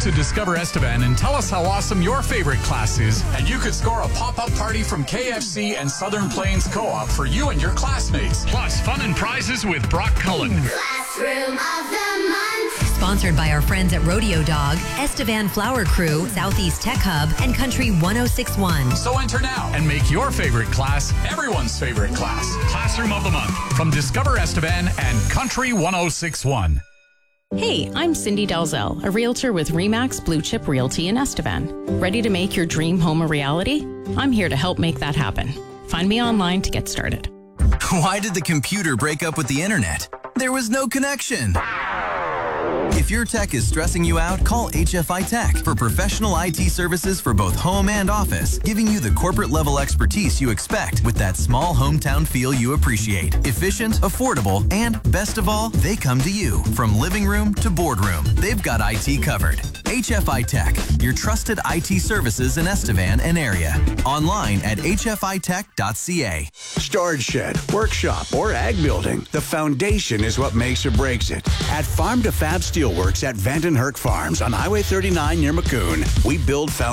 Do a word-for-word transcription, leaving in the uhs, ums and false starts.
to Discover Estevan and tell us how awesome your favorite class is, and you could score a pop-up party from K F C and Southern Plains Co-op for you and your classmates. Plus, fun and prizes with Brock Cullen. Classroom of the Month. Sponsored by our friends at Rodeo Dog, Estevan Flower Crew, Southeast Tech Hub, and Country one oh six point one. So enter now and make your favorite class everyone's favorite class. Classroom of the Month from Discover Estevan and Country one oh six point one. Hey, I'm Cindy Dalzell, a realtor with RE/MAX Blue Chip Realty in Estevan. Ready to make your dream home a reality? I'm here to help make that happen. Find me online to get started. Why did the computer break up with the internet? There was no connection. If your tech is stressing you out, call H F I Tech for professional I T services for both home and office, giving you the corporate-level expertise you expect with that small hometown feel you appreciate. Efficient, affordable, and best of all, they come to you. From living room to boardroom, they've got I T covered. H F I Tech, your trusted I T services in Estevan and area. Online at h f i tech dot c a. Storage shed, workshop, or ag building, the foundation is what makes or breaks it. At Farm to Fab Steelworks at Vandenherk Farms on Highway thirty-nine near Maccoon, we build foundations.